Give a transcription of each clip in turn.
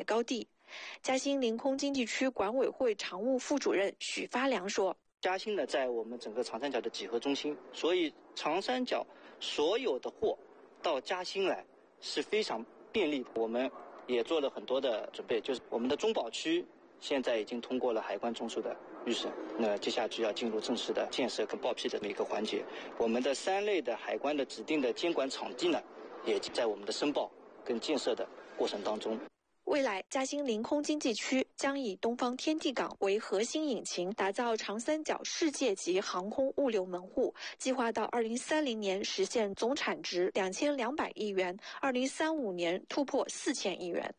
高地。嘉兴临空经济区管委会常务副主任许发良说： 嘉兴呢，在我们整个长三角的集合中心，所以长三角所有的货到嘉兴来是非常便利的。我们也做了很多的准备，就是我们的中保区现在已经通过了海关中枢的预审，那接下去要进入正式的建设跟报批的一个环节。我们的3类的海关的指定的监管场地呢，也在我们的申报跟建设的过程当中。 未来，嘉兴临空经济区将以东方天地港为核心引擎，打造长三角世界级航空物流门户，计划到2030年实现总产值2200亿元，2035年突破4000亿元。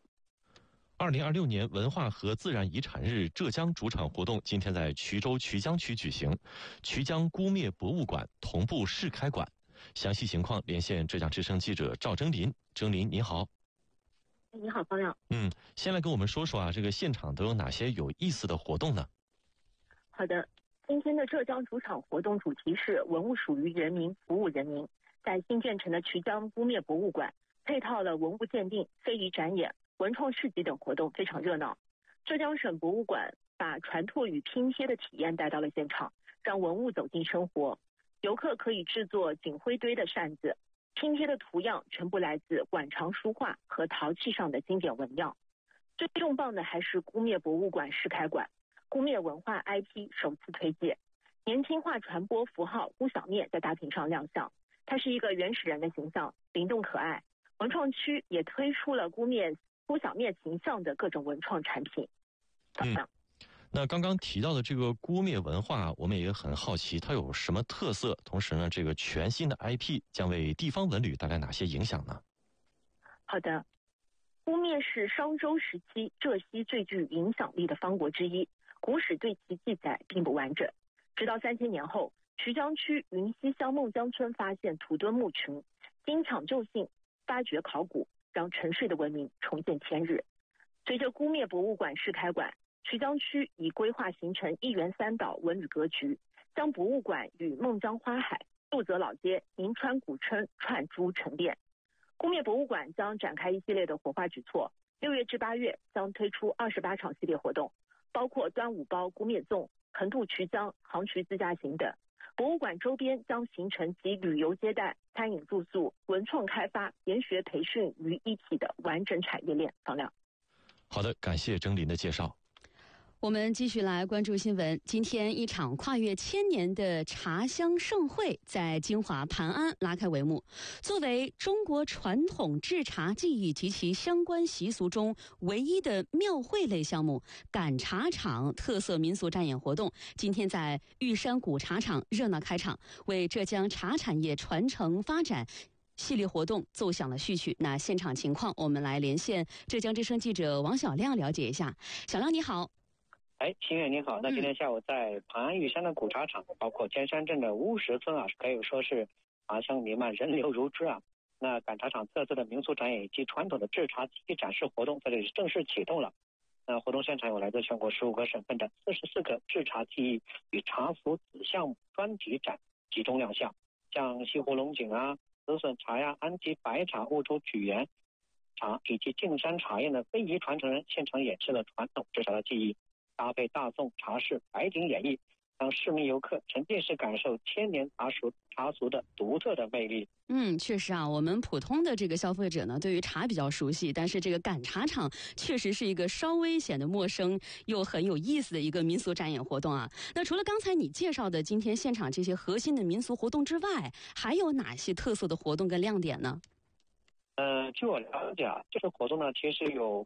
2026年文化和自然遗产日浙江主场活动今天在衢州衢江区举行，衢江辜灭博物馆同步试开馆。详细情况连线浙江之声记者赵征林。征林，你好。 你好，方亮。 先来跟我们说说啊，这个现场都有哪些有意思的活动呢？ 好的，今天的浙江主场活动主题是文物属于人民，服务人民。在新建成的衢江辜灭博物馆，配套了文物鉴定、非遗展演、文创市集等活动，非常热闹。浙江省博物馆把传拓与拼贴的体验带到了现场，让文物走进生活。游客可以制作锦灰堆的扇子，拼贴的图样全部来自馆藏书画和陶器上的经典纹样。最重磅的还是辜灭博物馆试开馆，辜灭文化 IP 首次推介，年轻化传播符号辜小灭在大屏上亮相，它是一个原始人的形象，灵动可爱。文创区也推出了辜小灭形象的各种文创产品。 那刚刚提到的这个辜灭文化，我们也很好奇它有什么特色，同时呢，这个全新的 IP 将为地方文旅带来哪些影响呢？ 好的，辜灭是商周时期浙西最具影响力的方国之一，古史对其记载并不完整。直到3000年后，衢江区云溪乡孟江村发现土墩墓群，经抢救性发掘考古，让沉睡的文明重见天日。随着辜灭博物馆试开馆，衢江区已规划形成一园三岛文旅格局，将博物馆与孟江花海、杜泽老街、银川古村串珠成链。辜灭博物馆将展开一系列的活化举措，6月至8月将推出28场系列活动，包括端午包辜灭粽、横渡衢江、杭衢自驾行等。博物馆周边将形成集旅游接待、餐饮住宿、文创开发、研学培训于一体的完整产业链。方亮。 好的，感谢征林的介绍。 我们继续来关注新闻。今天，一场跨越1000年的茶香盛会在金华盘安拉开帷幕。作为中国传统制茶技艺及其相关习俗中唯一的庙会类项目，赶茶场特色民俗展演活动今天在玉山古茶厂热闹开场，为浙江茶产业传承发展系列活动奏响了序曲。那现场情况，我们来连线浙江之声记者王小亮了解一下。小亮，你好。 秦远您好。那今天下午在盘安玉山的古茶厂，包括尖山镇的乌石村啊，可以说是茶香弥漫，人流如织啊。那赶茶厂特色的民俗展演以及传统的制茶技艺展示活动在这里正式启动了。那活动现场有来自全国15个省份的44个制茶技艺与茶俗子项目专题展集中亮相，像西湖龙井啊、紫笋茶呀、安吉白茶、婺州举园茶以及径山茶叶的非遗传承人现场演示了传统制茶的技艺，搭配大宋茶室白景演绎，让市民游客沉浸式感受1000年茶俗的独特的魅力。 确实啊，我们普通的这个消费者呢，对于茶比较熟悉，但是这个赶茶场确实是一个稍微显得陌生又很有意思的一个民俗展演活动啊。那除了刚才你介绍的今天现场这些核心的民俗活动之外，还有哪些特色的活动跟亮点呢？ 据我了解啊，这个活动呢其实有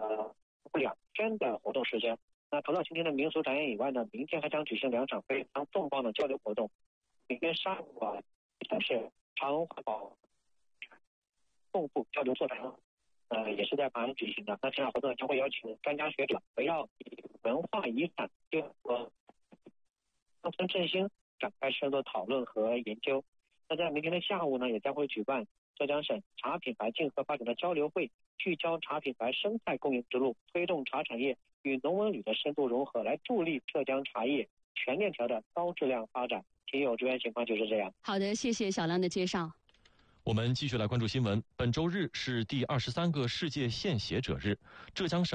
2天的活动时间。那除了今天的民俗展演以外呢，明天还将举行2场非常重磅的交流活动。明天上午啊，是茶文环保共富交流座谈，也是在盘安举行的。那这场活动将会邀请专家学者围绕文化遗产和乡村振兴展开深入讨论和研究。那在明天的下午呢，也将会举办浙江省茶品牌竞合发展的交流会，聚焦茶品牌生态共赢之路，推动茶产业与农文旅的深度融合，来助力浙江茶叶全链条的高质量发展。仅有这边情况就是这样。 好的，谢谢小亮的介绍。 我们继续来关注新闻。本周日是第23个世界献血者日，浙江省